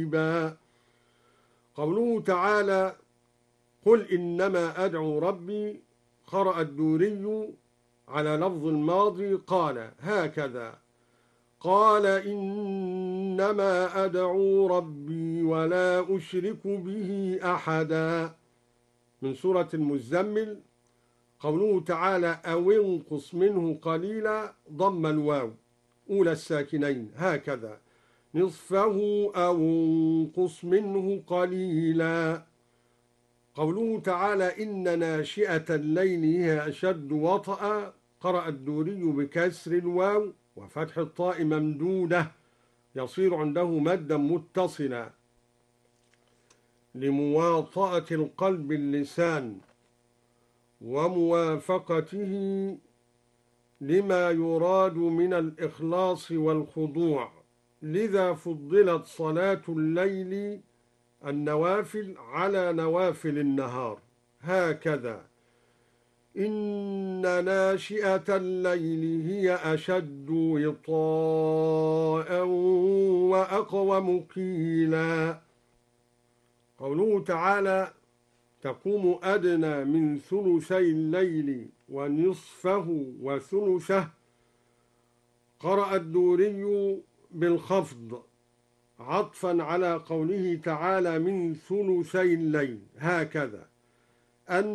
قوله تعالى قل إنما أدعو ربي، قرأ الدوري على لفظ الماضي قال هكذا: قال إنما أدعو ربي ولا أشرك به أحدا. من سورة المزمل. قوله تعالى أو انقص منه قليلا، ضم الواو أولى الساكنين هكذا: نصفه أو انقص منه قليلا. قوله تعالى إن ناشئة الليل هي أشد وطأ، قرأ الدوري بكسر الواو وفتح الطاء ممدودة، يصير عنده مدا متصلا لمواطأة القلب اللسان وموافقته لما يراد من الإخلاص والخضوع، لذا فضلت صلاة الليل النوافل على نوافل النهار هكذا: إن ناشئة الليل هي أشد وطاء وأقوم قيلا. قوله تعالى تقوم أدنى من ثلثي الليل ونصفه وثلثه، قرأ الدوري بالخفض عطفا على قوله تعالى من ثلثي الليل هكذا: أن